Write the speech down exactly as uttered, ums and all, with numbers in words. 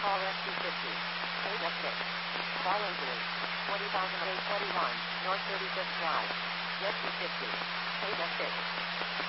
Call S two fifty. eight F six. Call injury. twenty thousand eight twenty-one, North thirty-fifth Drive. S two fifty. eight F six.